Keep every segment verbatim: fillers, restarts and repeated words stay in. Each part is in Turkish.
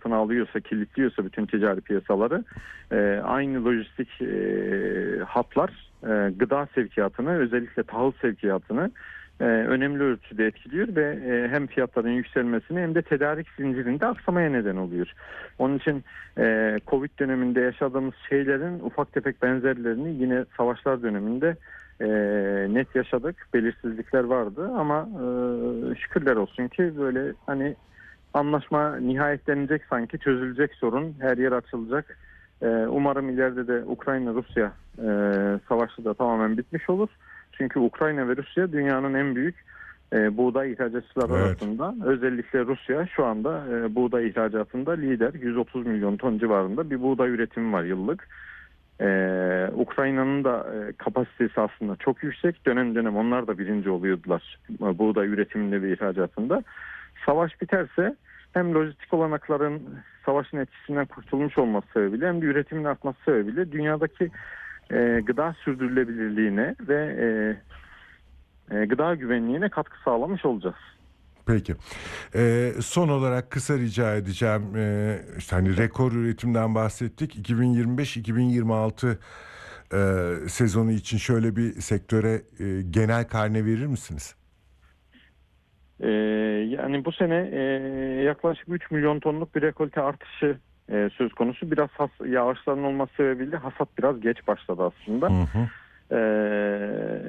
altına alıyorsa, kilitliyorsa bütün ticari piyasaları, e, aynı lojistik e, hatlar e, gıda sevkiyatını, özellikle tahıl sevkiyatını e, önemli ölçüde etkiliyor ve e, hem fiyatların yükselmesine hem de tedarik zincirinde aksamaya neden oluyor. Onun için e, Covid döneminde yaşadığımız şeylerin ufak tefek benzerlerini yine savaşlar döneminde e, net yaşadık. Belirsizlikler vardı ama e, şükürler olsun ki böyle hani anlaşma nihayetlenecek, sanki çözülecek sorun, her yer açılacak. E, umarım ileride de Ukrayna-Rusya e, savaşı da tamamen bitmiş olur. Çünkü Ukrayna ve Rusya dünyanın en büyük e, buğday ihracatçıları Evet. arasında. Özellikle Rusya şu anda e, buğday ihracatında lider. yüz otuz milyon ton civarında bir buğday üretimi var yıllık. Ee, Ukrayna'nın da e, kapasitesi aslında çok yüksek. Dönem dönem onlar da birinci oluyordular e, buğday üretiminde ve ihracatında. Savaş biterse hem lojistik olanakların savaşın etkisinden kurtulmuş olması sebebiyle hem de üretimin artması sebebiyle dünyadaki e, gıda sürdürülebilirliğine ve e, e, gıda güvenliğine katkı sağlamış olacağız. Peki. Ee, son olarak kısa rica edeceğim. Ee, işte hani rekor üretimden bahsettik. iki bin yirmi beş iki bin yirmi altı e, sezonu için şöyle bir sektöre e, genel karne verir misiniz? Ee, yani bu sene e, yaklaşık üç milyon tonluk bir rekolte artışı e, söz konusu. Biraz has, yağışların olması sebebiyle hasat biraz geç başladı aslında. Hı hı. Ee,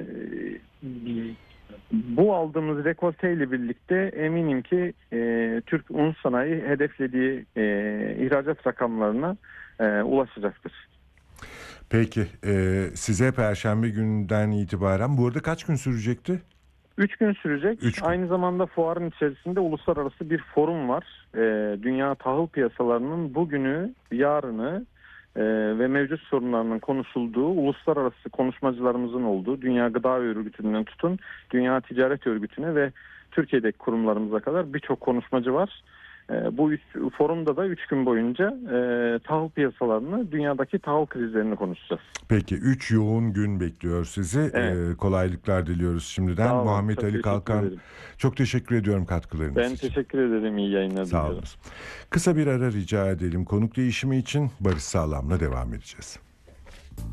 bu aldığımız rekolte ile birlikte eminim ki e, Türk un sanayi hedeflediği e, ihracat rakamlarına e, ulaşacaktır. Peki. E, size Perşembe gününden itibaren, bu arada kaç gün sürecekti? Üç gün sürecek. Üç gün. Aynı zamanda fuarın içerisinde uluslararası bir forum var. Ee, dünya tahıl piyasalarının bugünü, yarını e, ve mevcut sorunlarının konuşulduğu, uluslararası konuşmacılarımızın olduğu, Dünya Gıda Örgütü'nden tutun, Dünya Ticaret Örgütü'ne ve Türkiye'deki kurumlarımıza kadar birçok konuşmacı var. E, bu üç, forumda da üç gün boyunca e, tahıl piyasalarını, dünyadaki tahıl krizlerini konuşacağız. Peki, üç yoğun gün bekliyor sizi. Evet. Ee, kolaylıklar diliyoruz şimdiden. Sağ olun. Muhammed Çok Ali teşekkür Kalkan, ederim. çok teşekkür ediyorum katkılarınız Ben için. teşekkür ederim. İyi yayınlar Sağ diliyorum. olun. Kısa bir ara rica edelim. Konuk değişimi için Barış Sağlam'la devam edeceğiz.